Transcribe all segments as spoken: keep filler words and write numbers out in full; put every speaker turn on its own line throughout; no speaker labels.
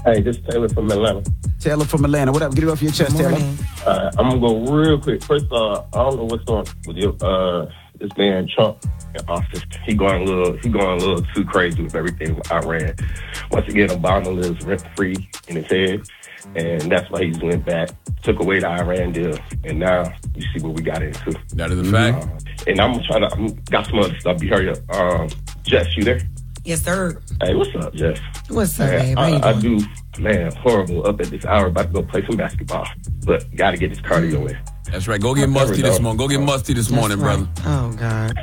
Hey, this is Taylor from Atlanta.
Taylor from Atlanta. What up? Get it off your chest, Taylor.
Uh, I'm going to go real quick. First of all, I don't know what's going on with you. Uh, this man, Trump, in office. He going a little, he going a little too crazy with everything with Iran. Once again, Obama lives rent-free in his head. And that's why he's went back, took away the Iran deal. And now you see what we got into.
That is a fact.
Uh, and I'm trying to, I'm got some other stuff. You heard you. Um, Jess, you there?
Yes, sir.
Hey, what's up, Jess?
What's up,
man,
babe?
I,
How you
I
doing?
do, man, horrible up at this hour, about to go play some basketball. But got to get this cardio in.
That's right. Go get musty this morning. Go get musty this
That's
morning,
right.
brother.
Oh, God.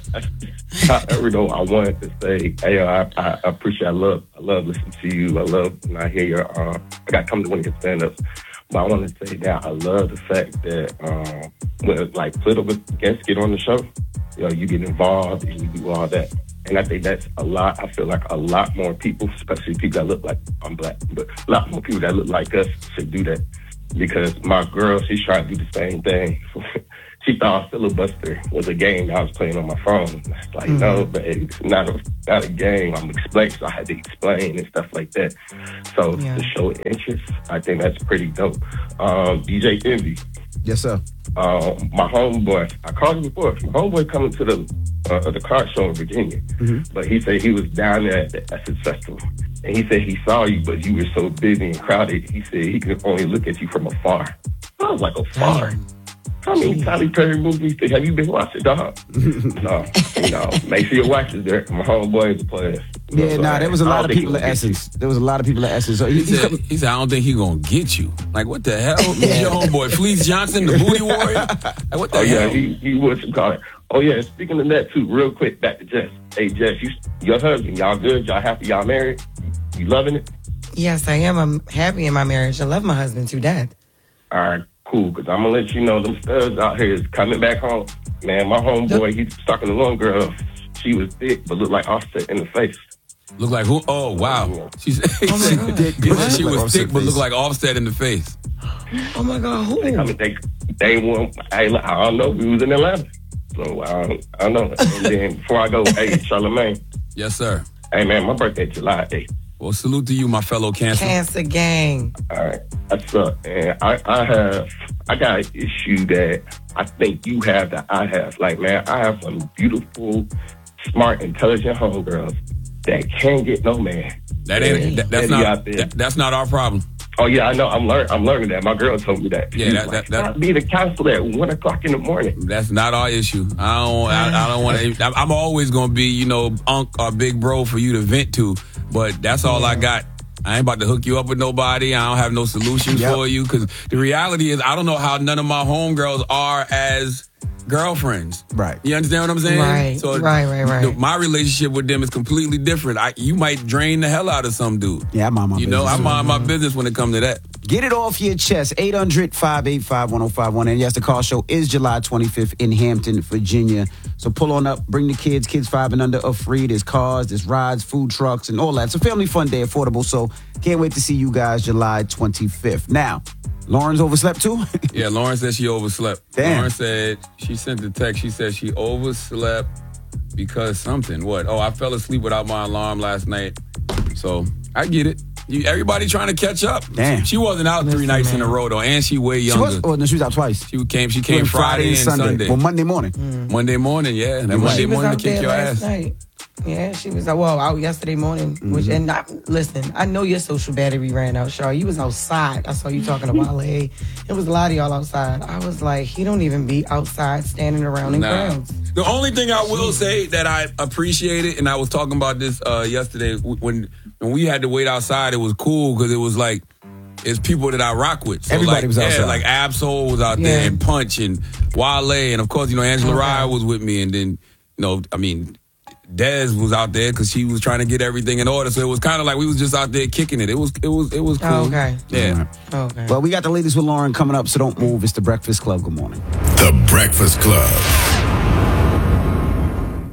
However, though, I wanted to say, hey, I, I appreciate, I love, I love listening to you. I love when I hear your, uh, I got to come to one of your stand-ups. But I want to say that I love the fact that, um, when, like, political guests get on the show, you know, you get involved and you do all that. And I think that's a lot. I feel like a lot more people, especially people that look like I'm black, but a lot more people that look like us should do that. Because my girl, she's trying to do the same thing. She thought filibuster was a game I was playing on my phone. It's like, mm-hmm. no, but it's not a, not a game. I'm explaining, so I had to explain and stuff like that. So yeah. to show interest, I think that's pretty dope. Um, D J Envy.
Yes, sir.
Um, my homeboy, I called him before. My homeboy coming to the uh, the car show in Virginia, mm-hmm. but he said he was down there at the Essence Festival. And he said he saw you, but you were so busy and crowded. He said he could only look at you from afar. I was like, afar? Damn. How many Tyler Perry movies have you been watching, dog? no, you know, make sure your wife is there. My homeboy is a player.
You know, yeah, so nah, there was a lot of people at Essence. There was a lot of people at Essence. So he,
he, said, he, he said, I don't think he's going to get you. Like, what the hell? Yeah. Your homeboy, Fleece Johnson, the booty warrior? Like, what the
oh,
hell?
yeah, he, he was some call it. Oh, yeah, speaking of that, too, real quick, back to Jess. Hey, Jess, you, your husband, y'all good? Y'all happy? Y'all married? You loving it?
Yes, I am. I'm happy in my marriage. I love my husband to death.
All right, cool. Because I'm going to let you know them studs out here is coming back home. Man, my homeboy, he's talking to one girl. She was thick, but looked like Offset in the face.
Look like who? Oh, wow. She said, he
oh
said,
he
said she was thick, but looked like Offset in the face.
Oh, my God. Who?
I mean, they, they went, I, I don't know. We was in Atlanta. So, I don't, I don't know. And then before I go, hey, Charlamagne.
Yes, sir.
Hey, man, my birthday July eighth.
Well, salute to you, my fellow Cancer.
Cancer gang.
All right. That's up. And I, I have, I got an issue that I think you have that I have. Like, man, I have some beautiful, smart, intelligent homegirls that can't get no man.
That ain't, that, that's not, that, that's not our problem.
Oh, yeah, I know. I'm, learn, I'm learning that. My girl told me that.
Yeah, that,
like,
that, that,
be the counselor at one o'clock in the morning.
That's not our issue. I don't, I, I don't want to, I'm always going to be, you know, unk or big bro for you to vent to, but that's all yeah. I got. I ain't about to hook you up with nobody. I don't have no solutions yep. for you, because the reality is I don't know how none of my homegirls are as girlfriends.
Right.
You understand what I'm saying?
Right,
so
right, right, right.
The, my relationship with them is completely different. I, you might drain the hell out of some dude.
Yeah, I mind my
you
business.
You know, I mind my business when it comes to that.
Get it off your chest. eight hundred, five eight five, one oh five one. And yes, the car show is July twenty-fifth in Hampton, Virginia. So pull on up, bring the kids. Kids five and under are free. There's cars, there's rides, food trucks, and all that. It's a family fun day, affordable. So can't wait to see you guys July twenty-fifth. Now, Lauren's overslept too?
Yeah, Lauren said she overslept.
Damn.
Lauren said, she sent the text, she said she overslept because something. What? Oh, I fell asleep without my alarm last night. So, I get it. You, everybody trying to catch up.
Damn.
She wasn't out three nights in a row, though, and she way younger.
She was, oh, no, she was out twice.
She came, she came Friday, Friday and Sunday. Sunday.
Well, Monday morning.
Mm.
Monday morning, yeah. That
Well,
Monday
she was
morning
out
to kick
there
your
last
ass.
Night. Yeah, she was out, well, out yesterday morning. Mm-hmm. Which and I, listen, I know your social battery ran out, Shar. You was outside. I saw you talking to Wale. It was a lot of y'all outside. I was like, he don't even be outside standing around in
nah.
crowds.
The only thing I will say that I appreciated, and I was talking about this uh, yesterday, when when we had to wait outside, it was cool because it was like, it's people that I rock with. So
Everybody
like,
was outside.
Yeah, like Absol was out
yeah.
there, and Punch, and Wale, and of course, you know, Angela
okay.
Rye was with me, and then, you know, I mean, Dez was out there because she was trying to get everything in order. So it was kind of like we was just out there kicking it. It was, it was, it was cool.
Oh, okay.
Yeah.
Right. Okay.
Well, we got the latest with Lauren coming up, so don't move. It's The Breakfast Club. Good morning.
The Breakfast Club.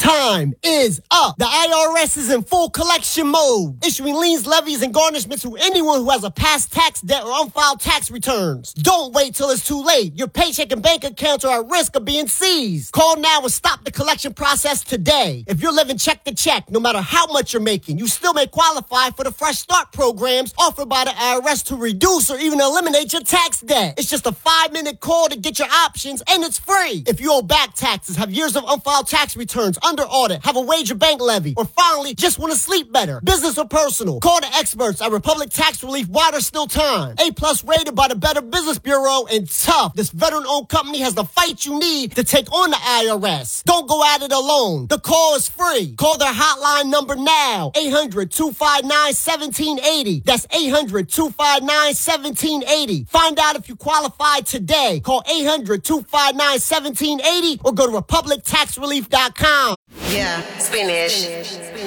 Time is up. The I R S is in full collection mode, issuing liens, levies, and garnishments to anyone who has a past tax debt or unfiled tax returns. Don't wait till it's too late. Your paycheck and bank accounts are at risk of being seized. Call now and stop the collection process today. If you're living check to check, no matter how much you're making, you still may qualify for the Fresh Start programs offered by the I R S to reduce or even eliminate your tax debt. It's just a five-minute call to get your options, and it's free. If you owe back taxes, have years of unfiled tax returns, under audit, have a wage or bank levy, or finally just want to sleep better, business or personal, call the experts at Republic Tax Relief while there's still time. A-plus rated by the Better Business Bureau, and tough. This veteran-owned company has the fight you need to take on the I R S. Don't go at it alone. The call is free. Call their hotline number now, eight hundred, two five nine, one seven eight zero. That's eight hundred, two five nine, one seven eight zero. Find out if you qualify today. Call eight hundred, two five nine, one seven eight zero or go to republic tax relief dot com.
Yeah, Spanish.